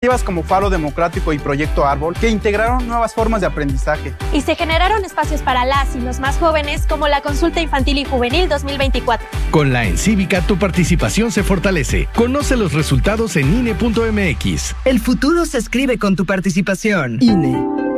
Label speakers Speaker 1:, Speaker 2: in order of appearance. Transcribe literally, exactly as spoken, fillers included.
Speaker 1: Iniciativas como Faro Democrático y Proyecto Árbol, que integraron nuevas formas de aprendizaje.
Speaker 2: Y se generaron espacios para las y los más jóvenes, como la Consulta Infantil y Juvenil dos mil veinticuatro.
Speaker 3: Con la Encívica, tu participación se fortalece. Conoce los resultados en I N E punto M X.
Speaker 4: El futuro se escribe con tu participación. I N E.